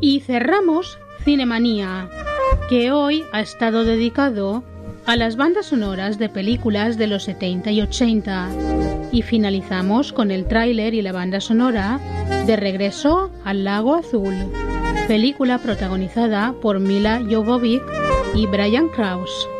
Y cerramos Cinemanía, que hoy ha estado dedicado a las bandas sonoras de películas de los 70 y 80. Y finalizamos con el tráiler y la banda sonora de Regreso al Lago Azul, película protagonizada por Mila Jovovich y Brian Krause.